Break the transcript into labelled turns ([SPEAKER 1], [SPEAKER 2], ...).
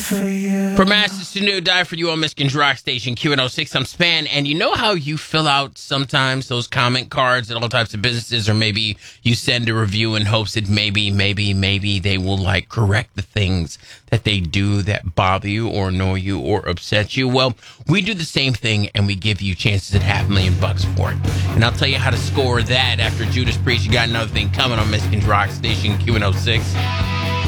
[SPEAKER 1] From Masters to New, Die For You on Michigan's Rock Station, Q106. I'm Span, and you know how you fill out sometimes those comment cards at all types of businesses, or maybe you send a review in hopes that maybe they will like correct the things that they do that bother you or annoy you or upset you. Well, we do the same thing, and we give you chances at $500,000 for it. And I'll tell you how to score that after Judas Priest. You got another thing coming on Michigan's Rock Station, Q106.